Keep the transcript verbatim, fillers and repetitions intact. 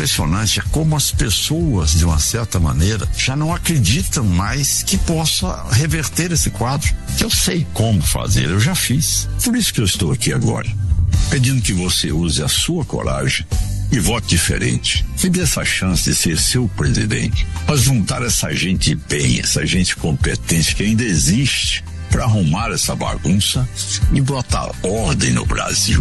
impressionante é como as pessoas, de uma certa maneira, já não acreditam mais que possa reverter esse quadro. Eu sei como fazer, eu já fiz. Por isso que eu estou aqui agora, pedindo que você use a sua coragem e vote diferente. Me dê essa chance de ser seu presidente. Mas juntar essa gente bem, essa gente competente que ainda existe, para arrumar essa bagunça e botar ordem no Brasil.